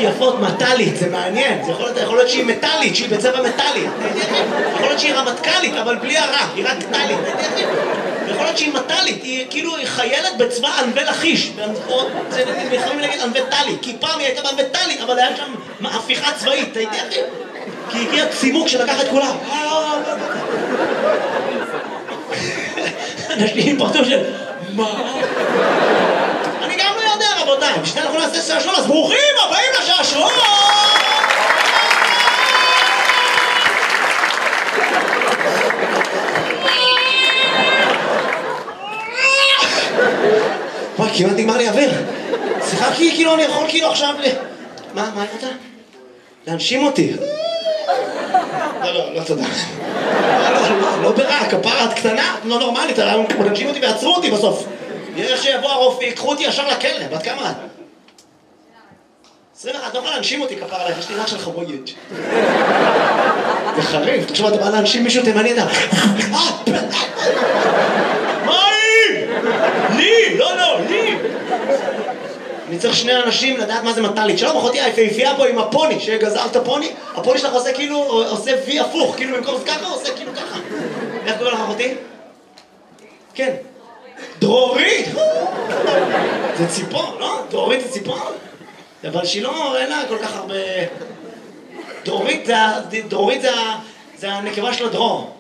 יפות, מטלית, זה מעניין. זה יכול להיות שהיא מטלית, שהיא בצבע מטלי. יכול להיות שהיא רמטכ"לית, אבל בלי הרע, היא רק טלית. יכול להיות שהיא מטלית, היא כאילו חיילת בצבא ענבי לכיש. זה יכולים להגיד ענבי טלי, כי פעם היא הייתה בענבי טלי, אבל היה שם הפיכה צבאית, אתה יודע אחי? כי הגיע צימוק שלקח את כולם. אנשים פרטו של... מה? אני גם לא יודע, רבותיי. בשביל אנחנו נעשה שעשוע, אז ברוכים הבאים לשעשוע! וואי, כמעט נגמר לי אוויר. סליחה, כאילו אני יכול כאילו עכשיו מה אתה? להנשים אותי. לא, תודה. לא ברע, כפרה את קטנה, לא נורמלית, להנשים אותי ועצרו אותי בסוף. איך שיבוא הרופא, יקחו אותי ישר לכלא, בת כמה את? 21, לא יכולה להנשים אותי כפרה עליך, יש לי רק של חבויג'. זה חריף, תחשוב, אתה בא להנשים מישהו תימני, אתה... מה היא? לי! לא, לי! אני צריך שני אנשים לדעת מה זה מטלית. שלום, אחותי היפהפייה פה עם הפוני, שגזר את הפוני, הפוני שלך עושה כאילו, עושה וי הפוך, כאילו במקום זה ככה, עושה כאילו ככה. איך קורא לך אחותי? כן. דרורית! זה ציפור, לא? דרורית זה ציפור? אבל שהיא לא, אין לה כל כך הרבה... דרורית זה הנקבה של הדרור.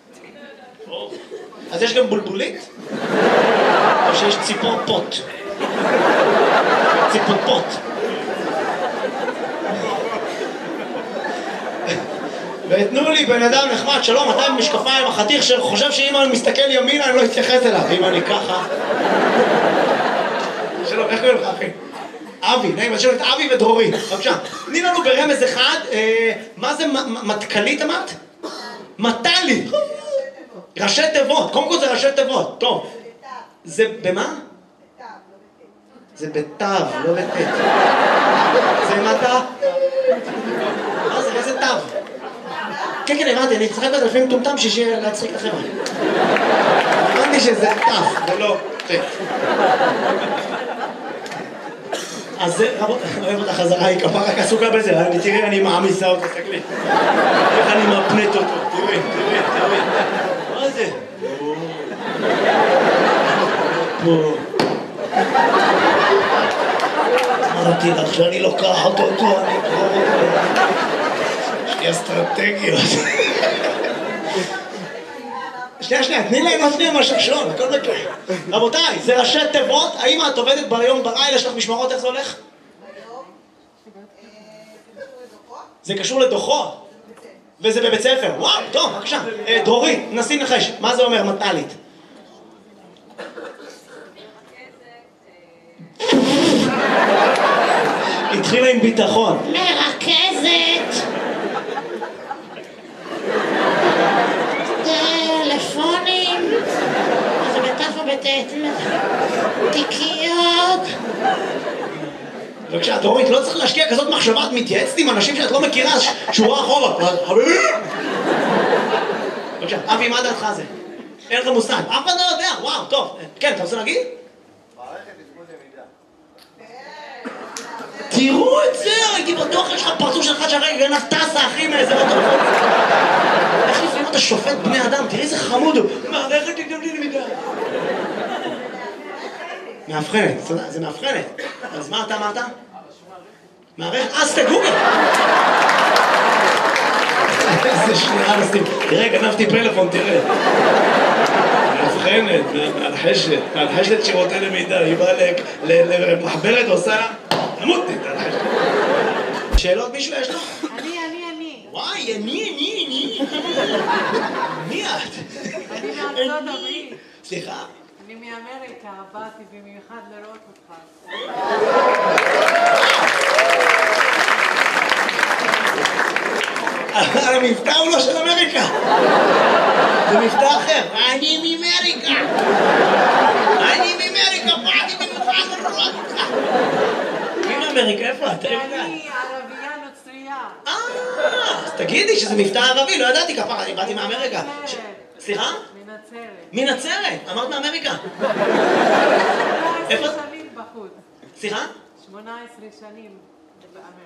אז יש גם בולבולית? או שיש ציפור פוט? ציפופות. ותנו לי בן אדם נחמד, שלום, אתה במשקפיים, החתיך שחושב שאם אני מסתכל ימינה אני לא אתייחס אליו, אם אני ככה. שלום, איך קוראים לך אחי? אבי, נעים, אני שואל את אבי ודרורית. בבקשה, תני לנו ברמז אחד, מה זה מטכלית אמרת? מטלית. ראשי תיבות, קודם כל זה ראשי תיבות, טוב. זה במה? זה בתו, לא בתת. זה מטה? מה זה? איזה תו? כן, הבנתי, אני צחק את לפעמים טומטם שיהיה להצחיק את החבר'ה. הבנתי שזה תו, ולא תת. אז זה, רבות, אוהב אותה חזרה, היא כפה רק עסוקה בזה, תראי, אני מעמיסה אותה, תסתכלי. איך אני מפנט אותו, תראי. מה זה? פה. אמרתי לך שאני לוקחת אותו, יש לי אסטרטגיות. שנייה, תני להם להפניע מהשקשון, הכל מקרה. רבותיי, זה ראשי תיבות, האם את עובדת ביום בלילה, יש לך משמרות, איך זה הולך? זה קשור לדוחות? וזה בבית ספר, וואו, טוב, בבקשה. דרורית, נסי נחש, מה זה אומר מטלית? התחילה עם ביטחון. מרכזת. טלפונים. זה בטף ובטט. תיקיות. בבקשה, דורית, לא צריך להשקיע כזאת מחשבה, את מתייעצת עם אנשים שאת לא מכירה, שורה אחורה. בבקשה, אבי, מה דעתך זה? אין לך מושג. אף אחד לא יודע, וואו, טוב. כן, אתה רוצה להגיד? תראו את זה, הייתי בטוח, יש לך פרצוף שלך שהרגע גנב טסה, אחי, מאיזה בטוח. איך לפעמים אתה שופט בני אדם? תראי איזה חמוד הוא. מערכת תגדם לי למידה. מאבחנת, זה מאבחנת. אז מה אתה אמרת? מערכת, אז תגוגל. איזה שנייה, נסים. תראה, גנבתי פלאפון, תראה. מאבחנת, מהלחשת שירותי למידה. היא באה למחברת, עושה... תמותי, תלחשת. שאלות מישהו יש לו? אני. וואי, אני. מי את? אני מארצות הברית. סליחה? אני מאמריקה, באתי במיוחד לראות אותך. המבטא הוא לא של אמריקה. זה מבטא אחר. אני מאמריקה. באתי במיוחד לראות אותך. אמריקה, איפה את? אני ערבייה נוצרייה. אז תגידי שזה מבטא ערבי, לא ידעתי כפרה, אני באתי מאמריקה. סליחה? מנצרת. מנצרת? אמרת מאמריקה. 18 שנים בחוץ. סליחה? 18 שנים באמריקה.